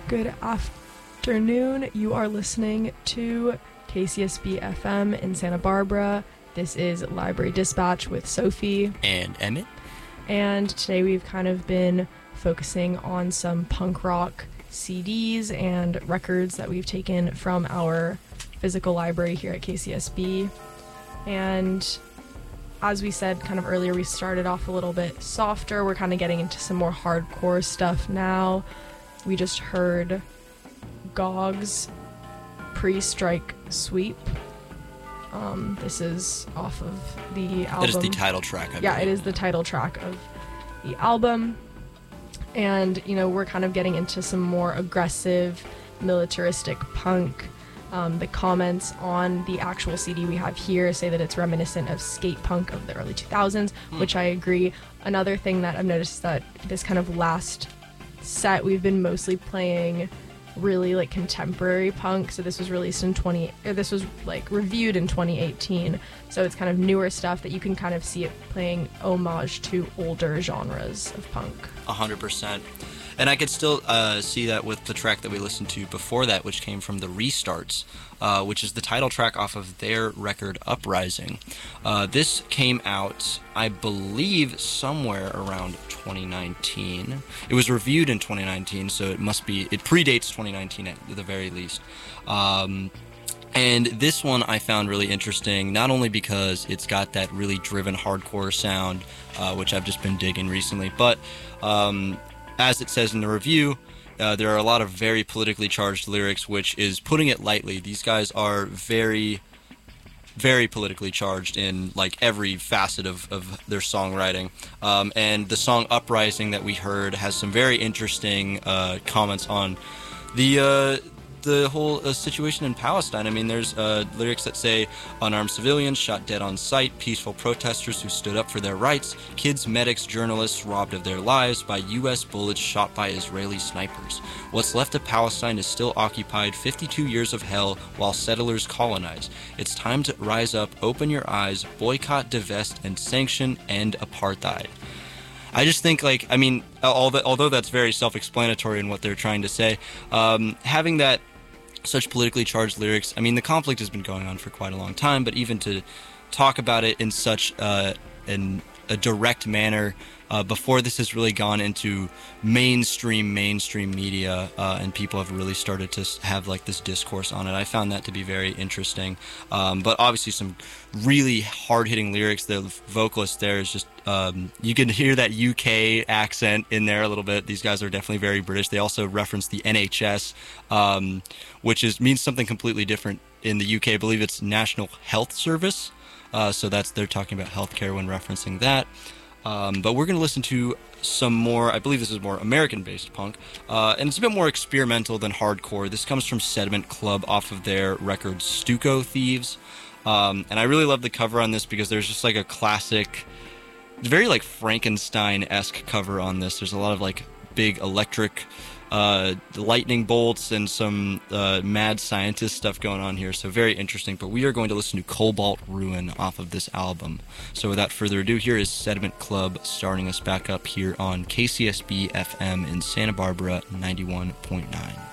Good afternoon. You are listening to KCSB FM in Santa Barbara. This is Library Dispatch with Sophie and Emmett. And today we've kind of been focusing on some punk rock CDs and records that we've taken from our physical library here at KCSB. And as we said kind of earlier, we started off a little bit softer. We're kind of getting into some more hardcore stuff now. We just heard Gog's Pre-Strike Sweep. This is off of the album. That is the title track. Yeah, it is the title track of the album. And, you know, we're kind of getting into some more aggressive, militaristic punk. The comments on the actual CD we have here say that it's reminiscent of skate punk of the early 2000s, which I agree. Another thing that I've noticed is that this kind of last set we've been mostly playing really like contemporary punk. So this was released in this was like reviewed in 2018. So it's kind of newer stuff that you can kind of see it playing homage to older genres of punk. 100%. And I could still see that with the track that we listened to before that, which came from the Restarts, which is the title track off of their record Uprising. This came out, I believe, somewhere around 2019. It was reviewed in 2019, so it predates 2019 at the very least. And this one I found really interesting, not only because it's got that really driven hardcore sound, which I've just been digging recently, but as it says in the review, there are a lot of very politically charged lyrics, which is putting it lightly. These guys are very, very politically charged in like every facet of their songwriting. And the song Uprising that we heard has some very interesting comments on the whole situation in Palestine. I mean, there's lyrics that say, unarmed civilians shot dead on sight, peaceful protesters who stood up for their rights, kids, medics, journalists robbed of their lives by U.S. bullets shot by Israeli snipers. What's left of Palestine is still occupied, 52 years of hell while settlers colonize. It's time to rise up, open your eyes, boycott, divest, and sanction, end apartheid. I just think, like, I mean, although that's very self-explanatory in what they're trying to say, having that such politically charged lyrics, I mean, the conflict has been going on for quite a long time, but even to talk about it in such a direct manner before this has really gone into mainstream media and people have really started to have like this discourse on it, I found that to be very interesting. But obviously some really hard-hitting lyrics. The vocalist there is just you can hear that UK accent in there a little bit. These guys are definitely very British. They also reference the NHS, which means something completely different in the UK. I believe it's National Health Service. So they're talking about healthcare when referencing that. But we're going to listen to some more, I believe this is more American-based punk, and it's a bit more experimental than hardcore. This comes from Sediment Club off of their record Stucco Thieves. And I really love the cover on this because there's just like a classic, very like Frankenstein-esque cover on this. There's a lot of like big electric lightning bolts and some mad scientist stuff going on here, so very interesting. But we are going to listen to Cobalt Ruin off of this album. So without further ado, here is Sediment Club starting us back up here on KCSB FM in Santa Barbara 91.9.